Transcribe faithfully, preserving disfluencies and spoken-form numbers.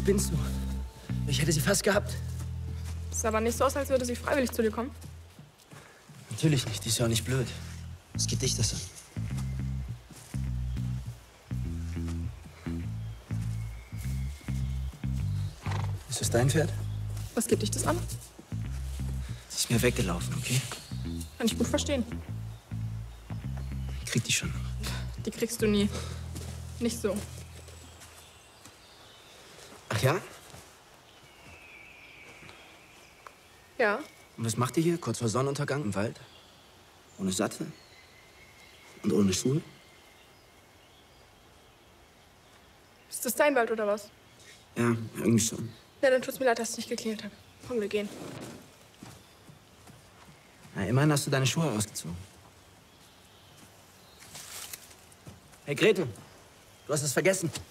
Spinnst du? Ich hätte sie fast gehabt. Es sah aber nicht so aus, als würde sie freiwillig zu dir kommen. Natürlich nicht, die ist ja auch nicht blöd. Was geht dich das an? Ist das dein Pferd? Was geht dich das an? Sie ist mir weggelaufen, okay? Kann ich gut verstehen. Ich krieg die schon noch. Die kriegst du nie. Nicht so. Ach ja? Ja. Und was macht ihr hier, kurz vor Sonnenuntergang im Wald? Ohne Sattel? Und ohne Schuhe? Ist das dein Wald oder was? Ja, irgendwie schon. Ja, dann tut's mir leid, dass ich nicht geklingelt habe. Komm, wir gehen. Na, immerhin hast du deine Schuhe ausgezogen. Hey, Gretel, du hast es vergessen.